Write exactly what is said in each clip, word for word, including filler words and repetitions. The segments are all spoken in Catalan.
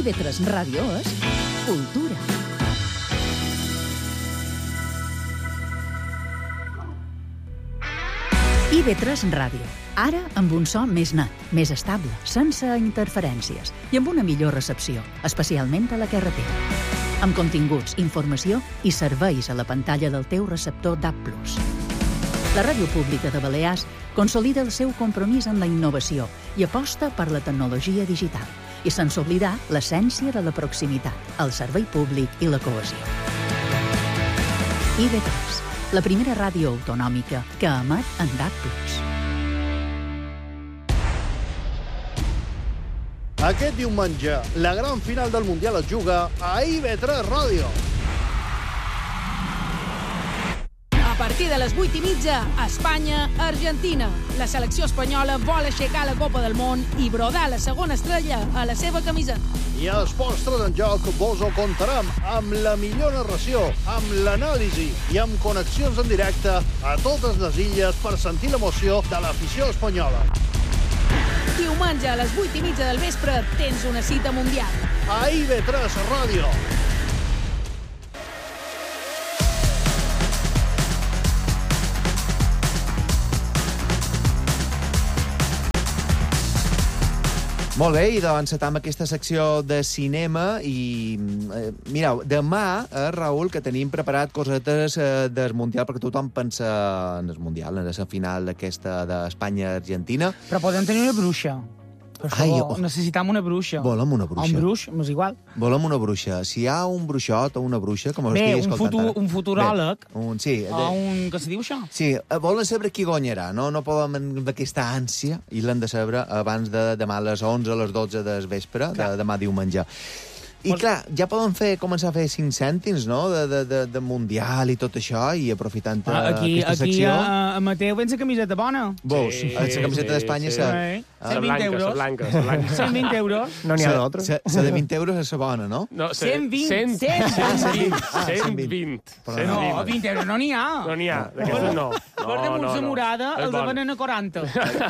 I V tres Ràdio és cultura. I V tres Ràdio. Ara amb un so més net, més estable, sense interferències i amb una millor recepció, especialment a la carretera. Amb continguts, informació i serveis a la pantalla del teu receptor D A B plus. La Ràdio Pública de Balears consolida el seu compromís en la innovació i aposta per la tecnologia digital, i sense oblidar l'essència de la proximitat, el servei públic i la cohesió. I V tres, la primera ràdio autonòmica que emet en D A B plus. Aquest diumenge, la gran final del Mundial es juga a I V tres Ràdio. A partir de les vuit i mitja, Espanya-Argentina. La selecció espanyola vol aixecar la Copa del Món i brodar la segona estrella a la seva camiseta. I a Esports tres en Joc vos ho contarem amb la millor narració, amb l'anàlisi i amb connexions en directe a totes les illes per sentir l'emoció de l'afició espanyola. Diumenge a les vuit i mitja del vespre tens una cita mundial. A I V tres Ràdio. Molt bé, i doncs amb aquesta secció de cinema i, eh, mireu, demà, eh, Raül, que tenim preparat cosetes eh, del Mundial, perquè tothom pensa en el Mundial, en la final d'aquesta d'Espanya-Argentina. Però podem tenir una bruixa. Per Ai, favor, oh. necessitam una bruixa. Volem una bruixa. O un bruix, m'és igual. Volem una bruixa. Si hi ha un bruixot o una bruixa, com ho Bé, estigui un, escoltant futur, ara. un futuròleg. Bé, un, sí. O un... que se diu això? Sí, volen saber qui guanyarà, no? No podem amb aquesta ànsia i l'hem de saber abans de demà a les onze, a les dotze del vespre, de demà diumenge. I clar, ja poden fer, començar a fer cinc cèntims, no?, de, de, de, de Mundial i tot això, i aprofitant Ah, aquí, aquesta aquí secció... a, a Mateu vens a camiseta bona. Veus, Sí, la camiseta sí, d'Espanya... sí. sa- Sí. La cent vint blanca, euros. la blanca, la blanca. cent vint euros. No n'hi ha sa- d'altra. sa- sa de vint euros és la bona, no? No, se- cent vint, cent- cent vint. Ah, cent vint. Però cent No, vint. vint euros no n'hi ha. No n'hi ha, d'aquestes no. Per No, damunt no, la no. morada És els bona. venen a quaranta.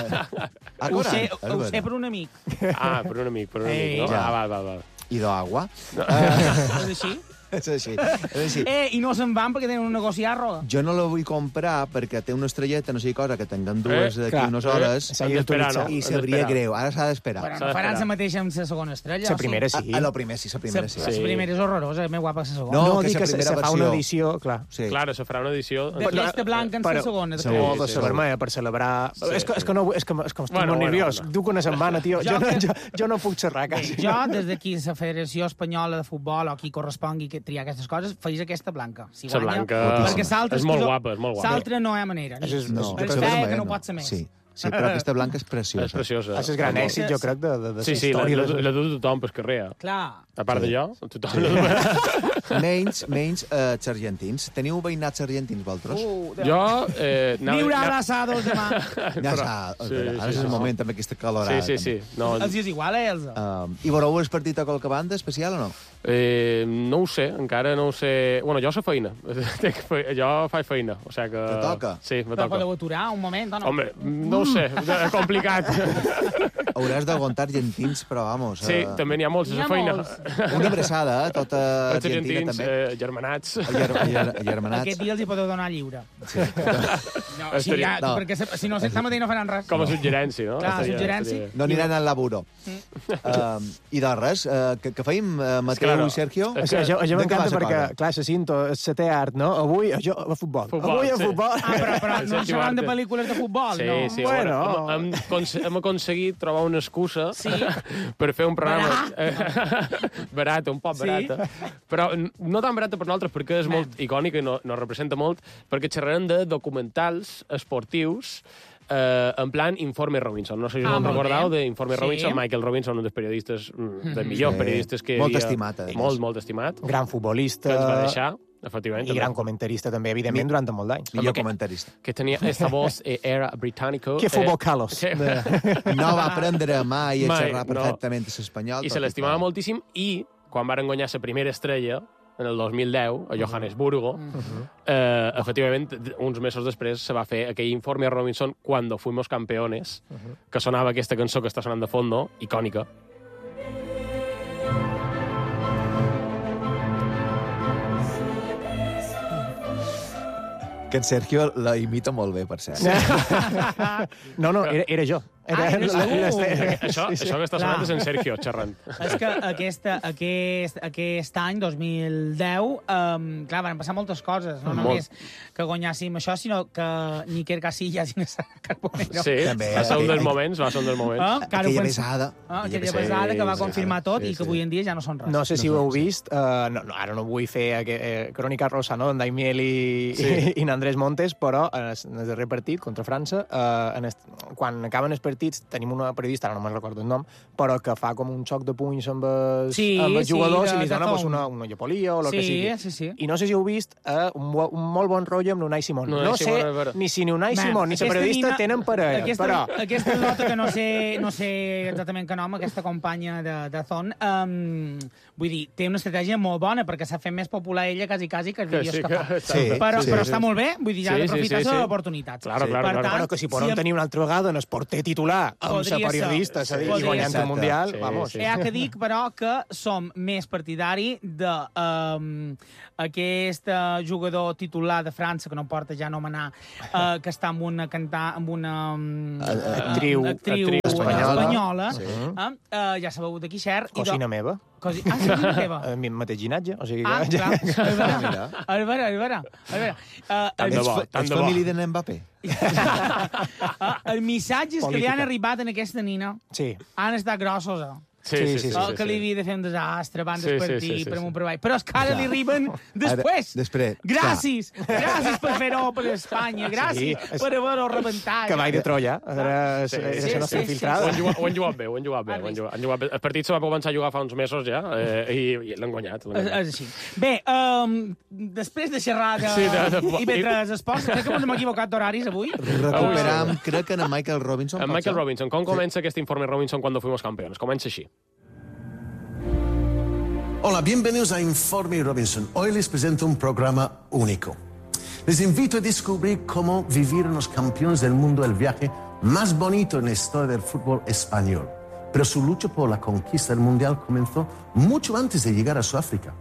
Ah, Ho sé, quaranta, ho és sé vera. per un amic. Ah, per un amic, per un amic, no? Ei. Ah, va, va, va. I d'agua. És així? És així. És així. Eh, i no se'n van perquè tenen un negoci a Arroga. Jo no la vull comprar perquè té una estrelleta, no sé cosa, que tinguem dues Eh, d'aquí clar. unes hores, S'ha Hem d'esperar, d'utilitzar. no? i Hem sabria d'esperar. greu. Ara s'ha d'esperar. Però S'ha no faran d'esperar. la mateixa amb la segona estrella. La o sí? primera sí. A, a la primera sí, la primera sí. La Sí. primera és horrorosa, més guapa que la segona. No, No, que dic la que se, primera se fa una versió. edició, clar. Sí. Clar, se farà una edició... De aquesta blanca en la Però- segona. Segur. O després. de la vermella, per celebrar... Sí, és, que, és que no, és que, és que estic Bueno, molt bueno, nerviós. bueno. Duc una setmana, tio. Jo Jo, no, que- jo, jo no puc xerrar, quasi. Jo, des d'aquí, la Federació Espanyola de Futbol, o qui correspongui que triar aquestes coses, feis aquesta blanca. Si La guanya, blanca perquè l'altra és molt que- guapa, és molt guapa. L'altra no hi ha manera. És- és- No, Jo és crec fea, que que no no. pot ser més. Sí, sí, però aquesta blanca és preciosa. És preciosa. Això és gran Molt. èxit, jo crec, de, de, de Sí, sí, la, història. la, de- la du tothom per carrer. Clar. A part Sí. de jo, tothom... Menys, menys eh, els argentins. Teniu veïnats argentins, vosaltres? Uh, de... Jo... Eh, anava- Viure anava- abraçados demà. Ja s'ha... sí, Ara és sí, el sí. moment, també, aquesta calorada. Sí, sí, sí. No, Els és igual, eh, Elsa? Uh, I veureu el partit a qualque banda especial o no? eh, no ho sé, encara no ho sé... Bueno, jo sé feina. Tinc fe- jo faig feina, o sigui que... Te toca? Sí, me Però toca. podeu aturar un moment, o no? Home, no ho sé, és complicat. Hauràs d'aguantar argentins, però vamos... Sí, eh, també n'hi ha molts, N'hi és ha feina. molts. Una abraçada, eh? Tota Els Argentina, argentins, també. eh, germanats. Ager, ager, agermanats. Aquest dia els hi podeu donar lliure. Sí. No, si, Estaria- ja, no. perquè se- si no, aquesta matí no faran res. Com a suggerència, no? Clar, Estaria- suggerència. estaria- No aniran al laburo. Uh, I de res, uh, que, que feim, uh, Mateu Claro. i Sergio? És És que això, això de què m'encanta va la perquè, cosa? clar, se cinto, és setè art, no? Avui, jo, a futbol. Futbol, Avui a sí. futbol. Ah, però, però El no Sergio xerrem de Martín. pel·lícules de futbol, Sí, no? sí, Bueno. bueno. Hem, hem, cons- hem aconseguit trobar una excusa Sí. per fer un programa... Barata, un poc Sí. barata. Però n- no tan barata per nosaltres, perquè és molt icònica i no, no representa molt, perquè xerrarem de documentals esportius eh, en plan Informe Robinson. No sé si Ah, us en molt recordeu bé. d'Informe Sí. Robinson. Michael Robinson, un dels periodistes, mm, dels millors Sí. periodistes que hi Molt havia. estimat, a més. Molt, molt estimat. Gran Que futbolista. ens va deixar, efectivament. I també. gran comentarista, també, evidentment, durant molt d'anys. Millor que- comentarista. Que tenia esta voz eh, era británico. Que futbol, eh, Carlos. sí. No va aprendre mai a Mai, xerrar no. perfectament l'espanyol. I tot se l'estimava fa. moltíssim, i quan varen guanyar la primera estrella, en el dos mil deu, a Johannesburgo, eh, efectivament, uns mesos després se va fer aquell informe a Robinson Cuando fuimos campeones, que sonava aquesta cançó que està sonant de fondo, icònica. Que en Sergio la imita molt bé, per cert. No, no, era, era jo. Era, Ah, eres la- tu. la- Això, sí, sí. això que està sonant Clar. és en Sergio xerrant. És que aquesta, aquest, aquest any, dos mil deu, um, clar, van passar moltes coses. No Molt. només que guanyàssim això, sinó que ni Iker Casillas ni Sara Carbonero. Sí, També, va ser un dels aquell- moments, va ser un dels moments. Ah, que ara ho Aquella penso- besada. Ah, Aquella aquella besada. pesada que va sí, confirmar sí, tot sí, i que sí. avui en dia ja no són res. No sé si ho heu vist, uh, no, no, ara no vull fer aqu- eh, crònica rosa, no?, en Daimiel i, Sí. i, i en Andrés Montes, però en el, en el darrer partit contra França, uh, en est, quan acaben els partits, tenim una periodista, ara no me'n recordo el nom, però que fa com un xoc de punys amb els, Sí, amb els sí, jugadors de- i li de dona pues, Zone. una, una llepolia o el que Sí, sigui. sí, sí. I no sé si heu vist uh, un, bo- un molt bon rotllo amb l'Unai Simón. L'Unai No Simón, sé és vera. ni si ni Unai Man, Simón ni la aquesta periodista nina- tenen parella, aquesta, però... Aquesta nota que no sé, no sé exactament què nom, aquesta companya de, de Zon, um, vull dir, té una estratègia molt bona, perquè s'ha fet més popular ella quasi, quasi que els Que vídeos sí, que, que fa. està Sí, però, sí, però sí. està molt bé, vull dir, ja Sí, sí, sí, d'aprofitar sí, sí, sí. l'oportunitat. Claro, Sí. claro, Per claro. tant, Però que si poden si em- tenir una altra vegada en el porter titular amb Podria la ser. periodista, és a dir, Podria i guanyant ser. el Mundial, Sí, vamos. sí. Hi ha que dir, però, que som més partidari de um, aquest uh, jugador titular de França, que no porta ja anomenar, uh, que està amb una cantar amb una um, Actriu- actriu actriu espanyola. espanyola. Sí. Uh, uh, ja sabeu de qui xer. i de- Cosina meva, Cosi... Ah, sí, la teva. el mateix ginatge, o sigui Ah, que... clar. És vera, Mira. és vera, és vera. És vera. Uh, Tant de Ets, bo, fa- tant ets de bo. família de Mbappé? uh, els missatges que li han Política. arribat en aquesta nina Sí. han estat grossos, eh? Sí, sí, sí. sí, Oh, sí, que li sí. havia de fer un desastre abans Sí, del sí, partit, sí, sí, per sí. un per avall. Però és que ara li arriben després. Ara, després, Gràcies. Gràcies per fer-ho per Espanya. Gràcies Sí, és- per haver-ho rebentat. Cavall de Troia, era, Sí, era sí, la nostra sí, sí, infiltrada. Ho han, jugat, ho han jugat bé, ho han jugat bé. Ho han jugat, han jugat bé. El partit se va començar a jugar fa uns mesos ja eh, i, i l'han guanyat. l'han És, guanyat. és així. Bé, um, després de xerrar de, Sí, de- de- I mentre esports, crec que ens hem equivocat d'horaris avui. Recuperam, crec que en Michael Robinson. En pot Michael ser? Robinson, com comença aquest informe Robinson cuando fuimos campeones? Comença així. Hola, bienvenidos a Informe Robinson. Hoy les presento un programa único. Les invito a descubrir cómo vivieron los campeones del mundo el viaje más bonito en la historia del fútbol español. Pero su lucha por la conquista del mundial comenzó mucho antes de llegar a Sudáfrica.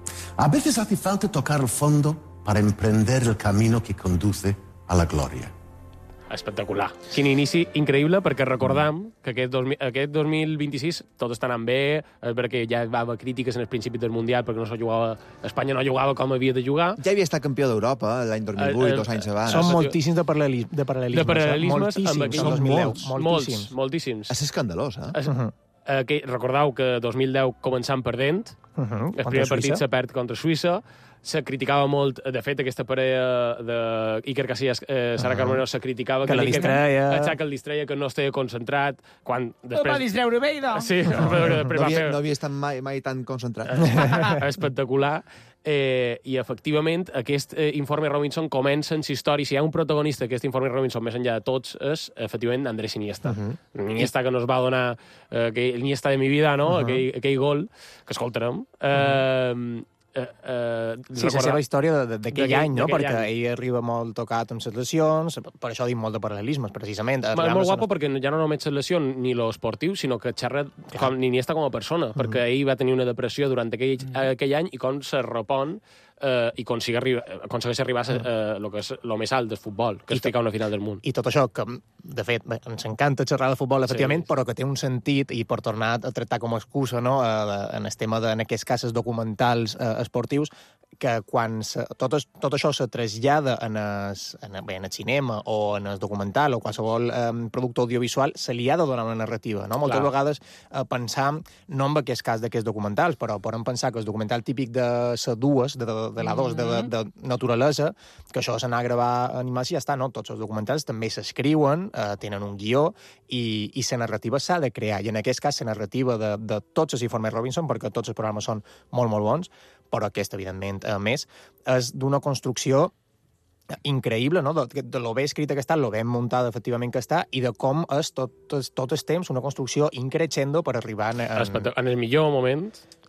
A veces hace falta tocar el fondo para emprender el camino que conduce a la gloria. Espectacular. Quin inici increïble, perquè recordam que aquest, dos mil, aquest dos mil vint-i-sis tot està anant bé, és perquè ja va haver crítiques en el principi del Mundial perquè no se jugava, Espanya no jugava com havia de jugar. Ja havia estat campió d'Europa l'any dos mil vuit, Eh, eh, dos anys abans. Són Efectiu- moltíssims de, paral·lelis, de paral·lelismes. De paral·lelismes eh? Moltíssims, amb aquell- són dos mil deu. Molts, Moltíssims. Molts, moltíssims. És escandalós, eh? Es, eh, que, recordeu que dos mil deu començant perdent, Uh -huh. el Contra primer partit Suïssa. se perd contra Suïssa, se criticava molt, de fet, aquesta parella de Iker Casillas, eh, Sara Carbonero, se criticava Que la l'Iker- distreia. Exacte, que el distreia, que no estava concentrat, quan Després... Va després... distreure bé, idò. Sí, després No va havia, fer... no havia estat mai, mai tan concentrat. espectacular. Eh, I, efectivament, aquest eh, informe Robinson comença en història. Si hi ha un protagonista d'aquest informe Robinson, més enllà de tots, és, efectivament, Andrés Iniesta. Uh -huh. Iniesta que nos va donar eh, aquell, Iniesta de mi vida, no? Uh -huh. aquell, aquell gol, que escoltarem. Eh, uh -huh. Eh, eh, Sí, és la seva història de- de- d'aquell D'aquell- any, no? d'aquell Perquè any. ell arriba molt tocat amb les lesions, per això dic molt de paral·lelismes, precisament. És Arribant molt a guapo les- perquè ja no només la lesió ni lo esportiu, sinó que xerra com ni Iniesta com a persona, Mm. perquè ell va tenir una depressió durant aquell, aquell any i com se repon eh, i aconsegueix arribar, aconsegueix arribar a eh, lo que és lo més alt del futbol, que és ficar una final del món. I tot això, que de fet bé, ens encanta xerrar de futbol, efectivament, Sí. però que té un sentit, i per tornar a tractar com a excusa no, eh, en el tema de, en aquests casos documentals eh, esportius, que quan se, tot, es, tot això se trasllada en el, en, bé, en el cinema o en el documental o qualsevol eh, producte audiovisual, se li ha de donar una narrativa. No? Moltes Clar. vegades eh, pensam, no en aquest cas d'aquests documentals, però podem pensar que el documental típic de la dues, de, de, de la dos, de, de, de naturalesa, que això s'anà a gravar a animals i ja està, no? Tots els documentals també s'escriuen, eh, tenen un guió, i, i la narrativa s'ha de crear. I en aquest cas, la narrativa de, de tots els informes Robinson, perquè tots els programes són molt, molt bons, però aquest, evidentment, a més, és d'una construcció increïble, no? De, de lo bé escrita que està, lo ben muntada, efectivament, que està, i de com és tot, tot, tot el temps una construcció increixendo per arribar en... En, en el millor moment,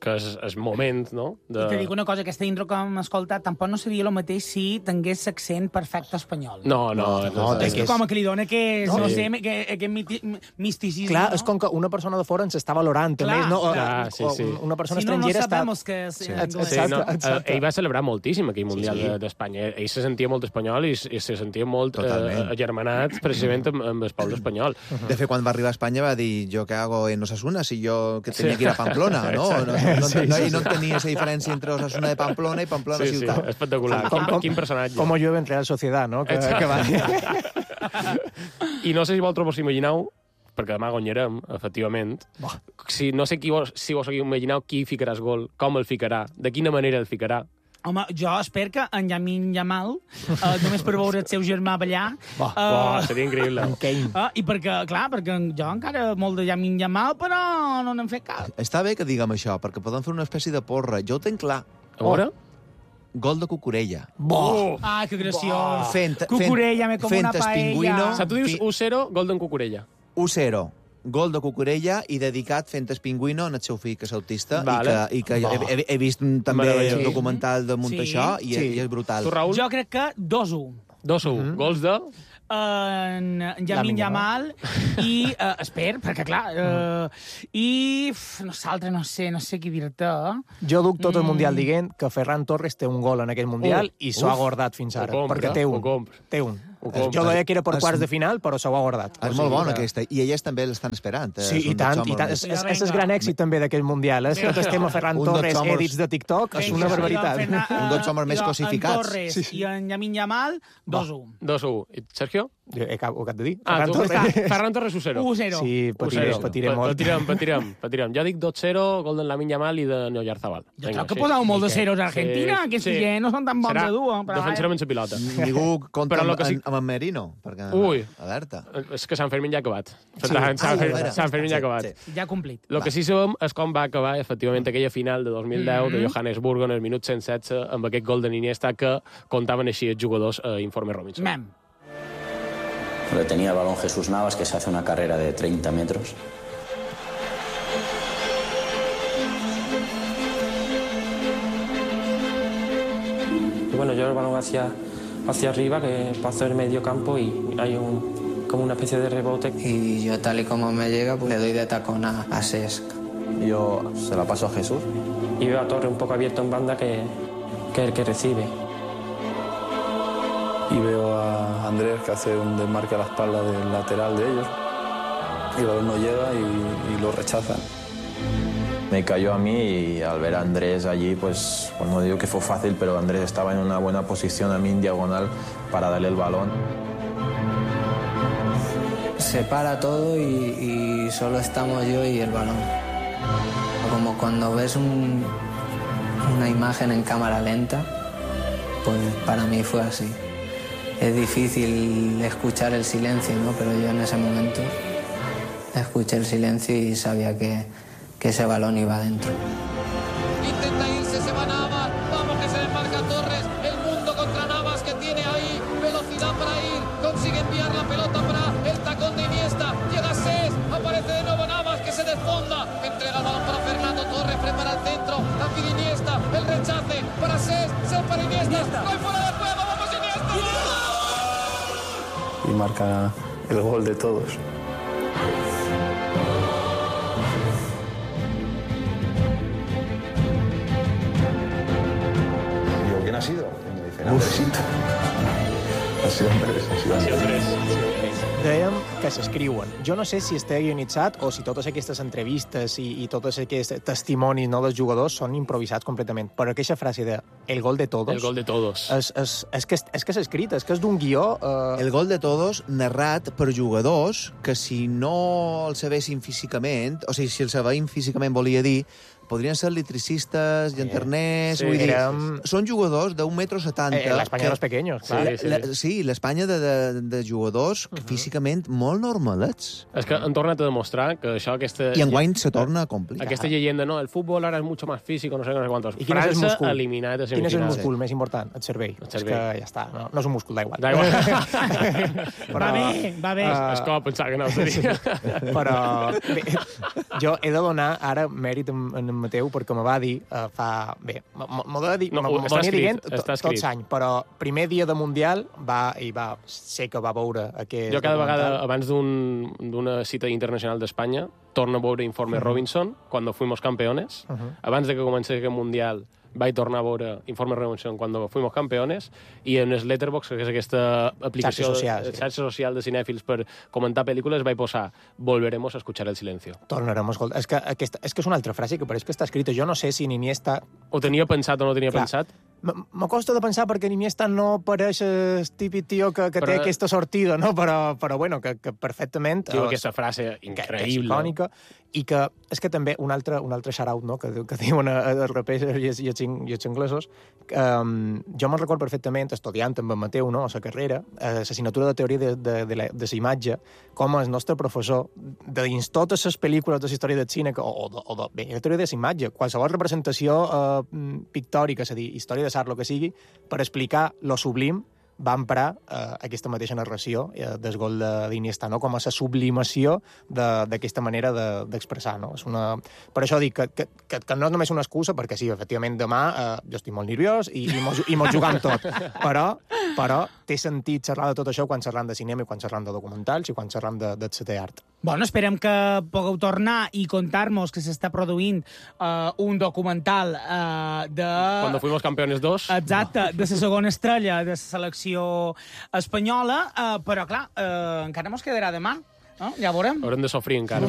que és el moment, no? De... I te dic una cosa, aquesta intro que hem escoltat tampoc no seria el mateix si tingués l'accent perfecte espanyol. No, no. no, no, no és que com que li dona que, No. no Sí. sé, que, aquest miti, misticisme... Clar, no? és com que una persona de fora ens està valorant, també. Clar, no? clar, sí, sí. Una persona Si no, no estrangera està... sabemos que és Sí. anglès. Sí, no? Exacte. Eh, ell va celebrar moltíssim aquell Mundial Sí, sí. de- d'Espanya. Ell se sentia molt espanyol i, i se sentia molt eh, Totalment. agermanat precisament amb, amb el poble espanyol. De fet, quan va arribar a Espanya va dir jo què hago en Osasuna si jo que tenia Sí. que ir a Pamplona, no? No, no, no, Sí, no, sí, i no tenia esa diferència entre Osasuna de Pamplona i Pamplona Sí, sí, ciutat. espectacular. Com- Quin, com- quin personatge. Com llueve entre la societat, no? Que, Exacte. que va dir. I no sé si vosaltres vos imagineu, perquè demà guanyarem, efectivament, si, no sé qui vos, si vos imagineu qui ficarà el gol, com el ficarà, de quina manera el ficarà. Home, jo espero que en Yamin Yamal, eh, només per veure el seu germà ballar... Bah, eh, Uau, seria increïble. En Kane. eh, I perquè, clar, perquè jo encara molt de Yamin Yamal, però no n'hem fet cap. Està bé que diguem això, perquè podem fer una espècie de porra. Jo ho tenc clar. A veure? Gol de Cucurella. Bo! Ah, que graciós. Fent, Cucurella, me como fent una paella. espingüino. O sigui, tu dius Fi- u zero, gol d'en Cucurella. u zero. Gol de Cucurella i dedicat fent espingüino en el seu fill, que és autista, Vale. i que, i que he, he, he vist també Meravellós. el documental damunt Sí. això, i, Sí. i és brutal. Tu, Raül? Jo crec que dos u. dos a u. Gols de... En Yamin Yamin Yamal i... Uh, espera, perquè clar... Uh, I... uf, nosaltres no sé, no sé qui dir-te. Jo duc tot el Mm. Mundial dient que Ferran Torres té un gol en aquest Mundial Uh, i s'ho ha uf. guardat fins ara. Ho compra, perquè té ho un. compra. Té un. Ho compra. Jo deia que era per És- quarts de final, però s'ho ha guardat. És O molt sigui bona, que- aquesta. I elles també l'estan esperant. eh? Sí, És i un tant, dels i tant. És, homes- és, Vinga, és el vinga. gran èxit també d'aquest Mundial. És que tot el tema Ferran Un dels Torres, homes- edits de TikTok, és Sí, una sí, sí. barbaritat. I en Fernan- Un dels homes més i en cosificats. Torres Sí, sí. i en Yamin Yamal, dos u. dos a u. I Sergio? Jo he acabo- ho acabo de dir. Ah, Ferran tu. Torres. Ferran Torres u zero. u zero. Sí, u patiré, zero. patiré Pa- molt. Patirem, patirem, patirem. Jo dic dos zero, gol d'en Lamin Yamal i de Noyarzabal. Jo crec que posàveu molt de zeros a Argentina, que si no són tan bons Serà, de dur. Però defensarem la pilota. Ningú compta Però lo amb, que sí- amb, amb en Merino, perquè... Ui. Alerta. És que Sant Fermín ja ha acabat. Sí. Sant, Ah, Sant, Fer- vera. Sant Fermín ja ha Sí, acabat. sí. ja complit. El que sí sabem és com va acabar, efectivament, aquella final de dos mil deu Mm. de Johannesburgo en el minut cent setze amb aquest gol de Iniesta que contaven així els jugadors a Informe Robinson. Mem. Donde tenía el balón Jesús Navas, que se hace una carrera de treinta metros. Y bueno, yo el balón hacia, hacia arriba, que paso el medio campo y hay un, como una especie de rebote. Y yo tal y como me llega, pues le doy de tacón a, a Cesc. Yo se la paso a Jesús. Y veo a Torre un poco abierto en banda que, que es el que recibe. Y veo a Andrés que hace un desmarque a la espalda del lateral de ellos. Y el balón no llega y, y lo rechazan. Me cayó a mí y al ver a Andrés allí, pues, pues no digo que fue fácil, pero Andrés estaba en una buena posición a mí en diagonal para darle el balón. Se para todo y, y solo estamos yo y el balón. Como cuando ves un- una imagen en cámara lenta, pues para mí fue así. Es difícil escuchar el silencio, ¿no? Pero yo en ese momento escuché el silencio y sabía que, que ese balón iba adentro. Intenta irse, se va Navas. Vamos que se desmarca Torres. El mundo contra Navas que tiene ahí velocidad para ir. Consigue enviar la pelota para el tacón de Iniesta. Llega Cesc. Aparece de nuevo Navas que se desfonda. Entrega el balón para Fernando Torres. Prepara el centro. La pide Iniesta. El rechace para Cesc. Cesc para Iniesta. No hay fuera de juego. Vamos Iniesta. Y marca el gol de todos. Digo, ¿quién ha sido? Y me dicen, Andresito. Ha sido Andrés, ha sido Andrés. Dèiem que s'escriuen. Jo no sé si està guionitzat o si totes aquestes entrevistes i, i tots aquests testimonis, no, dels jugadors són improvisats completament. Però aquesta frase de el gol de todos... El gol de todos. És, és, és que és, és, que és escrit, és que és d'un guió... Eh... El gol de todos narrat per jugadors que si no el sabessin físicament, o sigui, si el sabem físicament volia dir, podrien ser electricistes, llanterners... Sí, vull dir, érem- són jugadors d'un metro setanta... Eh, l'Espanya dels pequeños, clar. Sí, sí, sí. sí l'Espanya de, de, de jugadors que físicament molt normalets. És que han tornat a demostrar que això, aquesta... I enguany se torna complicat. Aquesta leyenda, no? El futbol ara és mucho más físico, no sé, no sé quantos. I quin és el França múscul? eliminat a Quin és el semifinals. múscul més important? El cervell. El cervell. És que ja està, no, no és un múscul, da igual. Da igual. Va bé, va bé. Uh, És com pensar que no ho seria. Però bé, jo he de donar ara mèrit en, en Mateu, perquè me va dir uh, fa... Bé, m'ho de dir, no, m'ho venia dient tots anys, però primer dia de Mundial va, i va, sé que va veure aquest Jo cada documental. vegada, abans d'una un, cita internacional d'Espanya, torno a veure Informe uh-huh. Robinson, Cuando fuimos campeones. Uh-huh. Abans de que comenci aquest Mundial, vaig tornar a veure Informe Robinson Cuando fuimos campeones, i en el Letterboxd, que és aquesta aplicació xarxa social, de, sí. xarxa social de cinèfils per comentar pel·lícules, vaig posar Volveremos a escuchar el silencio. Tornarem a escoltar. És que, aquesta, és que és una altra frase que pareix que està escrita. Jo no sé si Iniesta... O tenia pensat o no tenia Clar. pensat. M'acosta de pensar perquè Iniesta no pareix el típic tio que, que però... té aquesta sortida, no? Però, però bueno, que, que perfectament... Diu aquesta frase increïble. Que, que és icònica, i que és que també un altre, un altre shout-out, no?, que, que diuen els rapers i els, i els anglesos, que, um, jo me'n record perfectament, estudiant amb en Mateu, no?, a la carrera, a l'assignatura de teoria de, de, de, la, de la imatge, com el nostre professor, de dins totes les pel·lícules de la història del cine, que, o, o, o de, bé, la teoria de la imatge, qualsevol representació uh, pictòrica, és a dir, història de l'art, el que sigui, per explicar lo sublim, va emprar eh, aquesta mateixa narració eh, del gol d'Iniesta, no? Com a la sublimació d'aquesta manera d'expressar. De, no? És una... Per això dic que, que, que, que no és només una excusa, perquè sí, efectivament, demà eh, jo estic molt nerviós i, i mos, i mos jugam tot, però, però té sentit xerrar de tot això quan xerram de cinema i quan xerram de documentals i quan xerram de, de setè art. Bueno, esperem que pugueu tornar i contar-nos que s'està produint uh, un documental uh, de... Cuando fuimos campeones dos. Exacte, de la segona estrella de la selecció espanyola, uh, però clar, uh, encara mos quedarà demà, no? Ja veurem. Haurem de sofrir encara.